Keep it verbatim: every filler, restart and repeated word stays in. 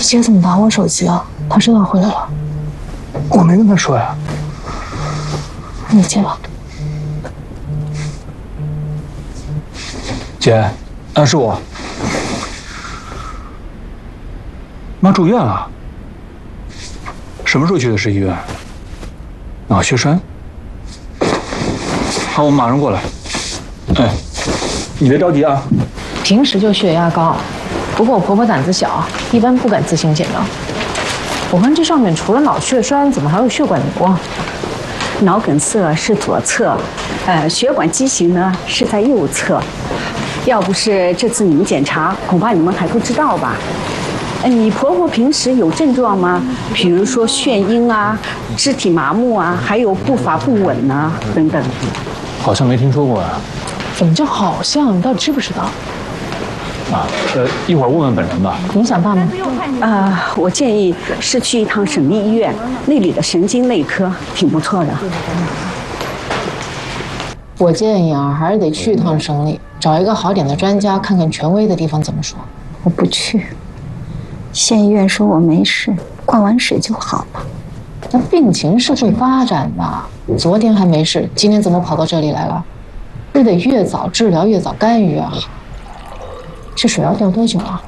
姐怎么打我手机啊？她知道回来了。 我没跟她说呀。 你接吧。 姐，啊，是我。妈住院了。什么时候去的市医院？脑血栓。好，我马上过来。哎，你别着急啊。 平时就血压高，不过我婆婆胆子小，一般不敢自行检查。我看这上面除了脑血栓，怎么还有血管瘤啊？ 脑梗塞是左侧，呃，血管畸形呢是在右侧。要不是这次你们检查，恐怕你们还不知道吧？呃，你婆婆平时有症状吗？比如说眩晕啊、肢体麻木啊，还有步伐不稳啊等等。 好像没听说过呀。 怎么就好像？你到底知不知道？ 啊，呃，一会儿问问本人吧。 影响大吗？ 啊、呃，我建议是去一趟省立医院，那里的神经内科挺不错的。 我建议啊，还是得去一趟省里，找一个好点的专家，看看权威的地方怎么说。 我不去，县医院说我没事，灌完水就好了。 那病情是会发展的，昨天还没事，今天怎么跑到这里来了？这得越早治疗越早干预越好。这水要吊多久啊？